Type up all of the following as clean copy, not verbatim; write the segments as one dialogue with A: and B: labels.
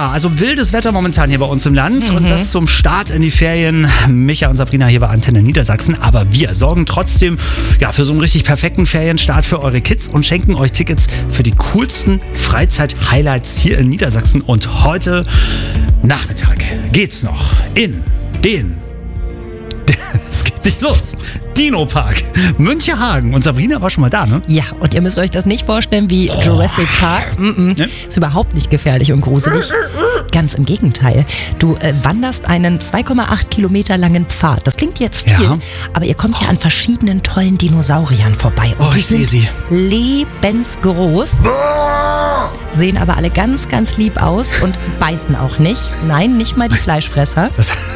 A: Ja, also wildes Wetter momentan hier bei uns im Land und das zum Start in die Ferien. Micha und Sabrina hier bei Antenne Niedersachsen, aber wir sorgen trotzdem für so einen richtig perfekten Ferienstart für eure Kids und schenken euch Tickets für die coolsten Freizeit-Highlights hier in Niedersachsen. Und heute Nachmittag geht's noch in den... Es geht nicht los. Dino-Park, Münchehagen. Und Sabrina war schon mal da, ne?
B: Ja, und ihr müsst euch das nicht vorstellen wie Jurassic Park.
A: Ja?
B: Ist überhaupt nicht gefährlich und gruselig. Ganz im Gegenteil. Du wanderst einen 2,8 Kilometer langen Pfad. Das klingt jetzt viel, aber ihr kommt ja an verschiedenen tollen Dinosauriern vorbei. Und
A: ich sehe sie.
B: Lebensgroß. Sehen aber alle ganz, ganz lieb aus und beißen auch nicht. Nein, nicht mal die Fleischfresser.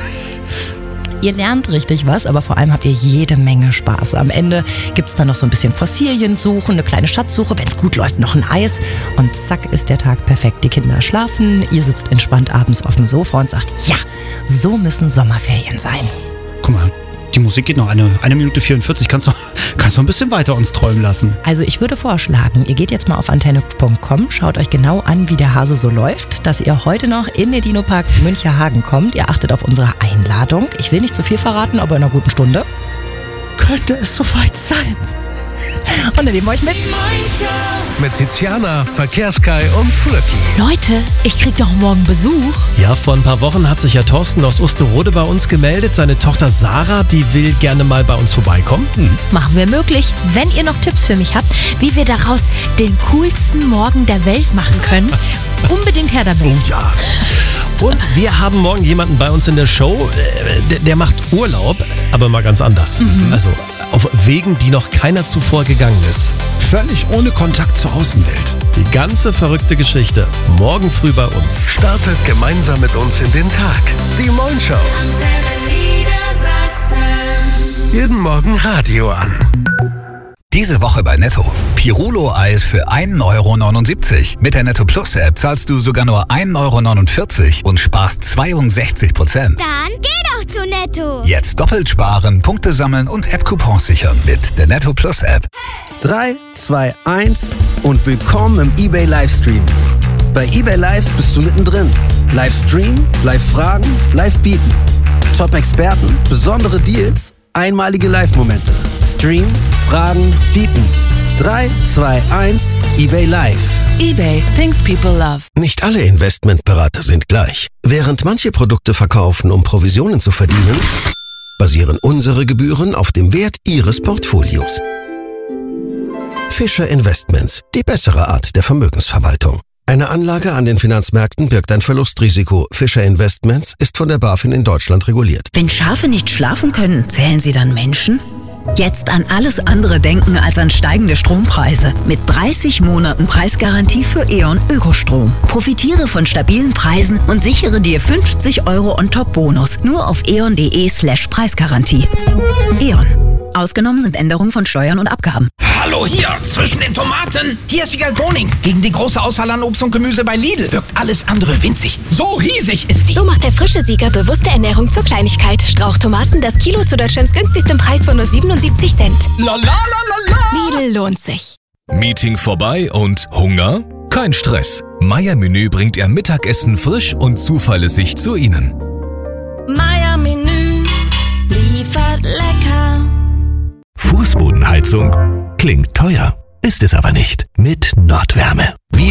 B: Ihr lernt richtig was, aber vor allem habt ihr jede Menge Spaß. Am Ende gibt's dann noch so ein bisschen Fossilien suchen, eine kleine Schatzsuche, wenn's gut läuft, noch ein Eis. Und zack ist der Tag perfekt. Die Kinder schlafen, ihr sitzt entspannt abends auf dem Sofa und sagt, ja, so müssen Sommerferien sein.
A: Guck mal, die Musik geht noch eine Minute 44. Kannst du ein bisschen weiter uns träumen lassen?
B: Also ich würde vorschlagen, ihr geht jetzt mal auf antenne.com, schaut euch genau an, wie der Hase so läuft, dass ihr heute noch in den Dino-Park Münchehagen kommt. Ihr achtet auf unsere Einladung. Ich will nicht zu viel verraten, aber in einer guten Stunde könnte es soweit sein. Und dann nehmen wir euch mit.
C: Mit Tiziana, Verkehrskai und Flöcki.
D: Leute, ich krieg doch morgen Besuch.
E: Ja, vor ein paar Wochen hat sich ja Thorsten aus Osterode bei uns gemeldet. Seine Tochter Sarah, die will gerne mal bei uns vorbeikommen.
D: Machen wir möglich. Wenn ihr noch Tipps für mich habt, wie wir daraus den coolsten Morgen der Welt machen können, unbedingt her damit.
E: Oh ja. Und wir haben morgen jemanden bei uns in der Show, der macht Urlaub, aber mal ganz anders. Also auf Wegen, die noch keiner zuvor gegangen ist.
C: Völlig ohne Kontakt zur Außenwelt.
E: Die ganze verrückte Geschichte. Morgen früh bei uns.
C: Startet gemeinsam mit uns in den Tag. Die Moin Show. Jeden Morgen Radio an.
F: Diese Woche bei Netto. Pirulo-Eis für 1,79 €. Mit der Netto Plus App zahlst du sogar nur 1,49 € und sparst 62%.
G: Dann geh doch zu Netto.
F: Jetzt doppelt sparen, Punkte sammeln und App-Coupons sichern mit der Netto Plus App.
H: 3, 2, 1 und willkommen im eBay Livestream. Bei eBay Live bist du mittendrin. Livestream, Live-Fragen, Live-Bieten. Top-Experten, besondere Deals, einmalige Live-Momente. Stream, Fragen, Bieten. 3, 2, 1, eBay Live.
D: eBay, things people love.
C: Nicht alle Investmentberater sind gleich. Während manche Produkte verkaufen, um Provisionen zu verdienen, basieren unsere Gebühren auf dem Wert Ihres Portfolios. Fischer Investments, die bessere Art der Vermögensverwaltung. Eine Anlage an den Finanzmärkten birgt ein Verlustrisiko. Fischer Investments ist von der BaFin in Deutschland reguliert.
I: Wenn Schafe nicht schlafen können, zählen sie dann Menschen? Jetzt an alles andere denken als an steigende Strompreise. Mit 30 Monaten Preisgarantie für E.ON Ökostrom. Profitiere von stabilen Preisen und sichere dir 50 € on top Bonus. Nur auf eon.de/Preisgarantie. E.ON. Ausgenommen sind Änderungen von Steuern und Abgaben.
J: Hallo hier, zwischen den Tomaten. Hier ist Wiegald Boning. Gegen die große Auswahl an Obst und Gemüse bei Lidl wirkt alles andere winzig. So riesig ist die.
G: So macht der frische Sieger bewusste Ernährung zur Kleinigkeit. Strauchtomaten, das Kilo zu Deutschlands günstigstem Preis von nur 77 Cent.
J: La la la la la.
G: Lidl lohnt sich.
K: Meeting vorbei und Hunger? Kein Stress. Meier Menü bringt Ihr Mittagessen frisch und zuverlässig zu Ihnen.
D: Meier Menü liefert lecker.
L: Fußbodenheizung klingt teuer, ist es aber nicht. Mit Nordwärme.